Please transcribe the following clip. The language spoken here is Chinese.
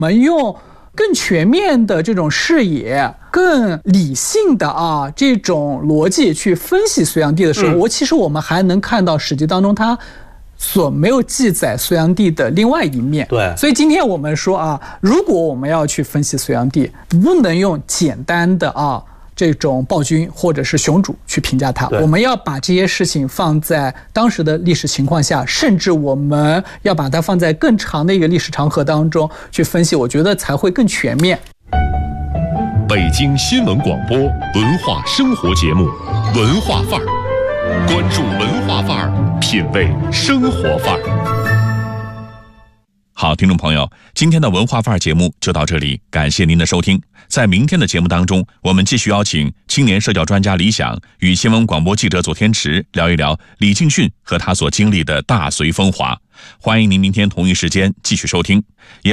们用更全面的这种视野、更理性的这种逻辑去分析隋炀帝的时候，其实我们还能看到史记当中他所没有记载隋炀帝的另外一面。 对， 所以今天我们说如果我们要去分析隋炀帝，不能用简单的这种暴君或者是雄主去评价他，我们要把这些事情放在当时的历史情况下，甚至我们要把它放在更长的一个历史长河当中去分析，我觉得才会更全面。 北京新闻广播文化生活节目《文化范儿》，关注文化范儿，品味生活范儿。好，听众朋友，今天的文化范儿节目就到这里，感谢您的收听。在明天的节目当中，我们继续邀请青年社交专家李想与新闻广播记者左天池聊一聊李敬训和他所经历的大隋风华。欢迎您明天同一时间继续收听。